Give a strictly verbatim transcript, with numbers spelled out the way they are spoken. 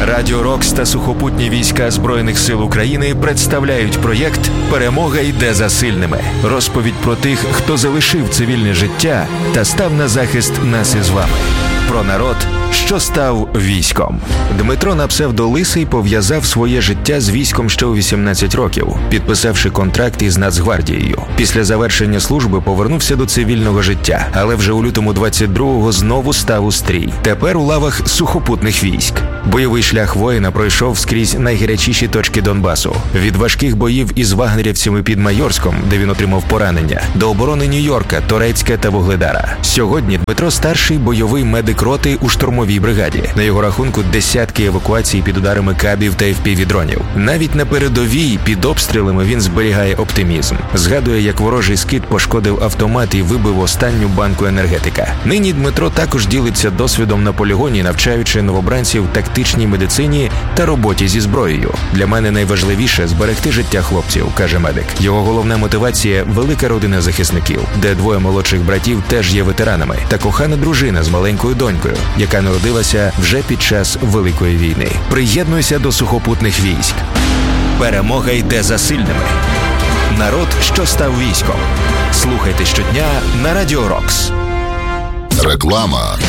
Радіо Рокс та сухопутні війська Збройних сил України представляють проєкт «Перемога йде за сильними». Розповідь про тих, хто залишив цивільне життя та став на захист нас із вами. Про народ, що став військом. Дмитро на псевдо Лисий пов'язав своє життя з військом ще у вісімнадцять років, підписавши контракт із Нацгвардією. Після завершення служби повернувся до цивільного життя, але вже у лютому двадцять другого знову став у стрій. Тепер у лавах сухопутних військ. Бойовий шлях воїна пройшов скрізь найгарячіші точки Донбасу. Від важких боїв із вагнерівцями під Майорськом, де він отримав поранення, до оборони Нью-Йорка, Торецька та Вугледара. Сьогодні Дмитро – старший бойовий медик роти у штурмовій бригаді. На його рахунку десятки евакуацій під ударами кабів та еф пі ві-дронів. Навіть на передовій під обстрілами він зберігає оптимізм. Згадує, як ворожий скид пошкодив автомат і вибив останню банку енергетика. Нині Дмитро також ділиться досвідом на полігоні, навчаючи новобранців тактичній медицині та роботі зі зброєю. Для мене найважливіше – зберегти життя хлопців, каже медик. Його головна мотивація – велика родина захисників, де двоє молодших братів теж є ветеранами, та кохана дружина з маленькою донькою, яка народилася вже під час Великої війни. Приєднуйся до сухопутних військ. Перемога йде за сильними. Народ, що став військом. Слухайте щодня на Радіо Рокс. Реклама.